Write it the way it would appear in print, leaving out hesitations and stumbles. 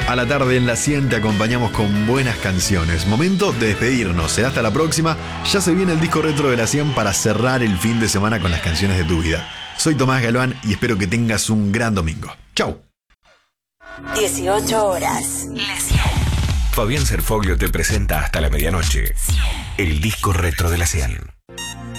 A la tarde en la 100 te acompañamos con buenas canciones. Momento de despedirnos. Será hasta la próxima. Ya se viene el disco retro de la 100 para cerrar el fin de semana con las canciones de tu vida. Soy Tomás Galván y espero que tengas un gran domingo. Chau. 18 horas. La 100. Fabián Serfoglio te presenta hasta la medianoche el disco retro de la 100.